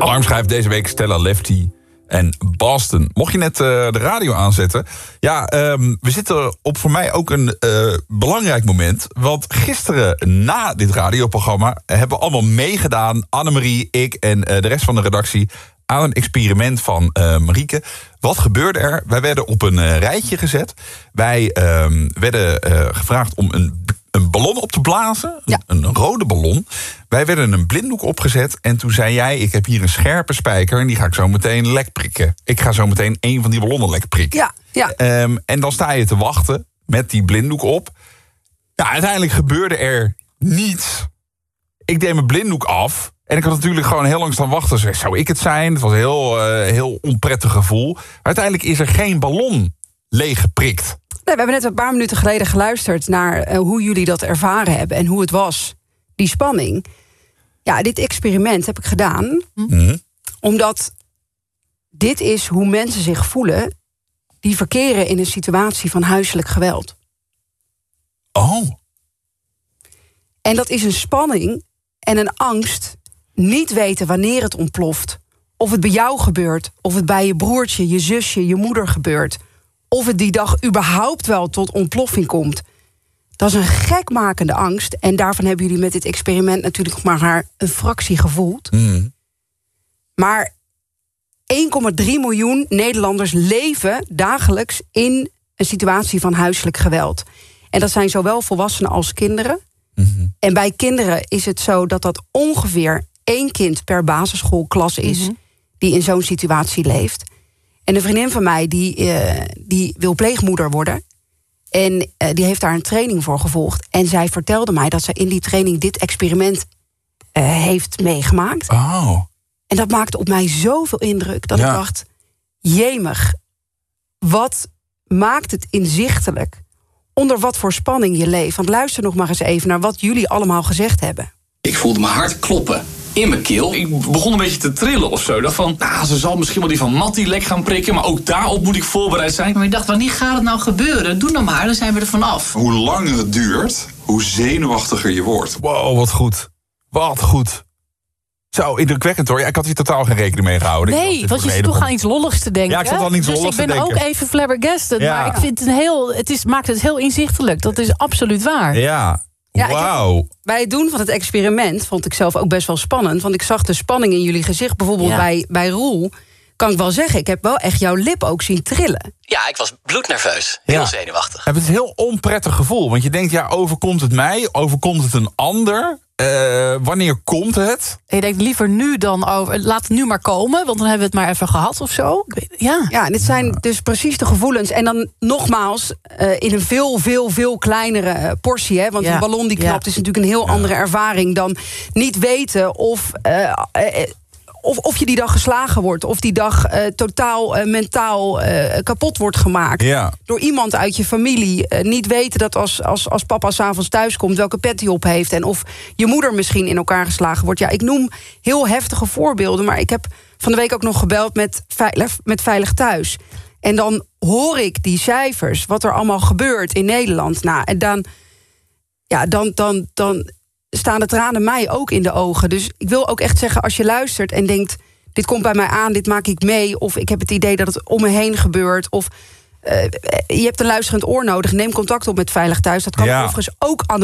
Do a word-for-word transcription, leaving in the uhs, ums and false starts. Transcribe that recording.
Alarmschijf deze week Stella Lefty en Boston. Mocht je net uh, de radio aanzetten. Ja, um, we zitten op voor mij ook een uh, belangrijk moment. Want gisteren na dit radioprogramma hebben we allemaal meegedaan. Annemarie, ik en uh, de rest van de redactie aan een experiment van uh, Marieke. Wat gebeurde er? Wij werden op een uh, rijtje gezet. Wij uh, werden uh, gevraagd om een, een ballon op te blazen. Ja. Een, een rode ballon. Wij werden een blinddoek opgezet. En toen zei jij, ik heb hier een scherpe spijker en die ga ik zo meteen lek prikken. Ik ga zo meteen een van die ballonnen lek prikken. Ja, ja. Um, en dan sta je te wachten met die blinddoek op. Nou, uiteindelijk gebeurde er niets. Ik deed mijn blinddoek af. En ik had natuurlijk gewoon heel lang staan wachten. Zeg, zou ik het zijn? Het was een heel, uh, heel onprettig gevoel. Uiteindelijk is er geen ballon leeggeprikt. Nee, we hebben net een paar minuten geleden geluisterd naar uh, hoe jullie dat ervaren hebben en hoe het was, die spanning. Ja, dit experiment heb ik gedaan. Mm-hmm. Omdat dit is hoe mensen zich voelen die verkeren in een situatie van huiselijk geweld. Oh. En dat is een spanning en een angst. Niet weten wanneer het ontploft. Of het bij jou gebeurt. Of het bij je broertje, je zusje, je moeder gebeurt. Of het die dag überhaupt wel tot ontploffing komt. Dat is een gekmakende angst. En daarvan hebben jullie met dit experiment natuurlijk nog maar een fractie gevoeld. Mm. Maar één komma drie miljoen Nederlanders leven dagelijks in een situatie van huiselijk geweld. En dat zijn zowel volwassenen als kinderen. Mm-hmm. En bij kinderen is het zo dat dat ongeveer één kind per basisschoolklas is, Mm-hmm. die in zo'n situatie leeft. En een vriendin van mij die, uh, die wil pleegmoeder worden. En uh, die heeft daar een training voor gevolgd. En zij vertelde mij dat ze in die training dit experiment uh, heeft meegemaakt. Oh. En dat maakte op mij zoveel indruk dat Ja. ik dacht, jemig, wat maakt het inzichtelijk onder wat voor spanning je leeft. Want luister nog maar eens even naar wat jullie allemaal gezegd hebben. Ik voelde mijn hart kloppen in mijn keel. Ik begon een beetje te trillen of zo. Ik dacht van, nou, ze zal misschien wel die van Mattie lek gaan prikken, maar ook daarop moet ik voorbereid zijn. Maar ik dacht, wanneer gaat het nou gebeuren? Doe nou maar, dan zijn we er vanaf. Hoe langer het duurt, hoe zenuwachtiger je wordt. Wow, wat goed. Wat goed. Zo, indrukwekkend hoor. Ja, ik had hier totaal geen rekening mee gehouden. Ik dacht, Nee, dit want je wordt zit een toch hele aan iets lolligs te denken. Ja, ik zat aan iets dus lolligs ik ben te denken. ook even flabbergasted. Ja. Maar ik vind het een heel, het is, maakt het heel inzichtelijk. Dat is absoluut waar. Ja, Ja, ik heb- wauw. Bij het doen van het experiment vond ik zelf ook best wel spannend. Want ik zag de spanning in jullie gezicht. Bijvoorbeeld Ja. bij, bij Roel. Kan ik wel zeggen, ik heb wel echt jouw lip ook zien trillen. Ja, ik was bloednerveus. Heel Ja. zenuwachtig. Het is een heel onprettig gevoel. Want je denkt, ja, overkomt het mij? Overkomt het een ander? Uh, wanneer komt het? En je denkt liever nu dan over, laat het nu maar komen. Want dan hebben we het maar even gehad of zo. Ik weet- Ja. Ja, dit zijn dus precies de gevoelens. En dan nogmaals, uh, in een veel, veel, veel kleinere uh, portie. Hè? Want Ja. een ballon die knapt Ja. is natuurlijk een heel andere ervaring dan niet weten of... Uh, uh, Of, of je die dag geslagen wordt. Of die dag uh, totaal uh, mentaal uh, kapot wordt gemaakt. Ja. Door iemand uit je familie. Uh, niet weten dat als, als, als papa 's avonds thuis komt welke pet hij op heeft. En of je moeder misschien in elkaar geslagen wordt. Ja, ik noem heel heftige voorbeelden. Maar ik heb van de week ook nog gebeld met Veilig, met Veilig Thuis. En dan hoor ik die cijfers. Wat er allemaal gebeurt in Nederland. Nou, en dan... Ja, dan... dan, dan staan de tranen mij ook in de ogen. Dus ik wil ook echt zeggen, als je luistert en denkt, dit komt bij mij aan, dit maak ik mee, of ik heb het idee dat het om me heen gebeurt, of uh, je hebt een luisterend oor nodig, neem contact op met Veilig Thuis. Dat kan Ja. overigens ook